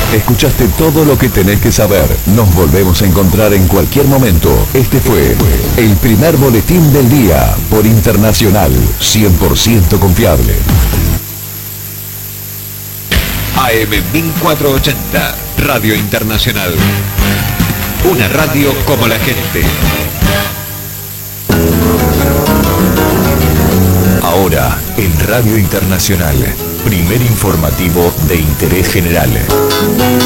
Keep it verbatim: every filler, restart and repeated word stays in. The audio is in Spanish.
Escuchaste todo lo que tenés que saber. Nos volvemos a encontrar en cualquier momento. Este fue el primer boletín del día por Internacional, cien por ciento confiable. A M mil cuatrocientos ochenta, Radio Internacional. Una radio como la gente. Ahora, en Radio Internacional, primer informativo de interés general.